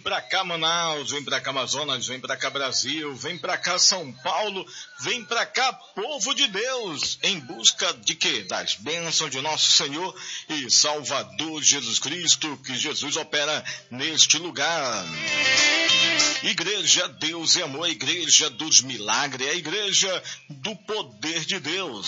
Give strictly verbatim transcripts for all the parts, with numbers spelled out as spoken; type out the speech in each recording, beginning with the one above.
pra cá Manaus, vem pra cá Amazonas, vem pra cá Brasil, vem pra cá São Paulo, vem pra cá povo de Deus, em busca de quê? Das bênçãos de nosso Senhor e Salvador Jesus Cristo, que Jesus opera neste lugar. Igreja Deus e Amor, a igreja dos milagres, a igreja do poder de Deus.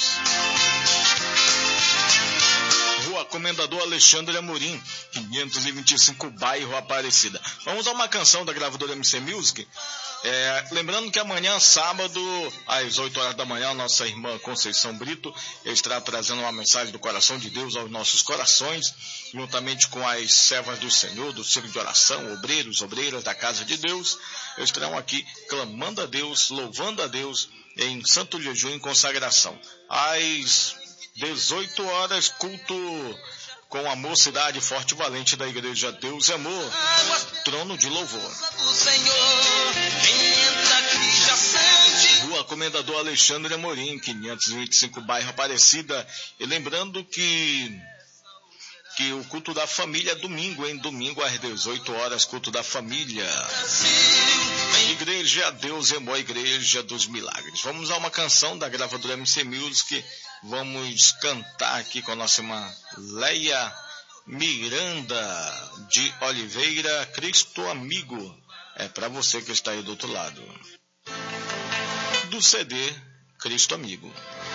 Rua Comendador Alexandre Amorim, quinhentos e vinte e cinco, bairro Aparecida. Vamos a uma canção da gravadora M C Music. É, lembrando que amanhã, sábado, às oito horas da manhã, nossa irmã Conceição Brito estará trazendo uma mensagem do coração de Deus aos nossos corações, juntamente com as servas do Senhor, do Círculo de Oração, obreiros, obreiras da Casa de Deus, estarão aqui clamando a Deus, louvando a Deus em santo jejum e consagração. Às dezoito horas, culto com a mocidade forte e valente da Igreja Deus e Amor, trono de louvor. Rua Comendador Alexandre Amorim, quinhentos e vinte e cinco, bairro Aparecida. E lembrando que que o culto da família é domingo, em domingo às dezoito horas, culto da família. Igreja Deus e Amor, igreja dos milagres. Vamos a uma canção da gravadora M C Music. Vamos cantar aqui com a nossa irmã Leia Miranda de Oliveira, Cristo Amigo. É para você que está aí do outro lado do C D Cristo Amigo.